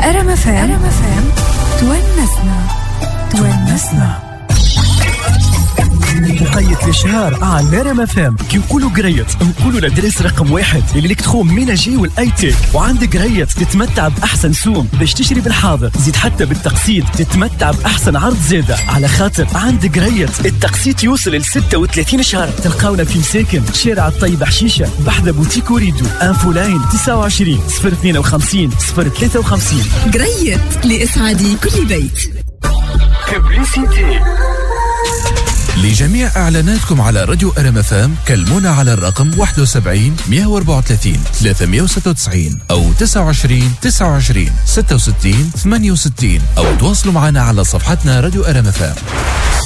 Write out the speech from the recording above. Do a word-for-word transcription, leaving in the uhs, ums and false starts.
أرم اف ام تونسنا تونسنا. وقيت الشهر على رم اف ام كي نقولوا قريت نقولوا لدرس رقم واحد الالكترون ميناجي والاي تيك. وعندك قريت تتمتع باحسن سوم باش تشتري بالحاضر، زيد حتى بالتقسيط تتمتع باحسن عرض زاده، على خاطر عندك قريت التقسيط يوصل ل ستة وثلاثين شهر. تلقاونا في مساكن شارع الطيب حشيشه بحذا بوتيك وريدو. انفو لاين تسعة وعشرين صفر اثنين وخمسين صفر ثلاثة وخمسين. قريت لإسعاد كل بيت. ببليسيتي لجميع إعلاناتكم على راديو أرم اف ام كلمونا على الرقم واحد وسبعين مئة وأربعة وثلاثين ثلاثمئة وستة وتسعين أو تسعة وعشرين تسعة وعشرين ستة وستين ثمانية وستين أو تواصلوا معنا على صفحتنا راديو أرم اف ام.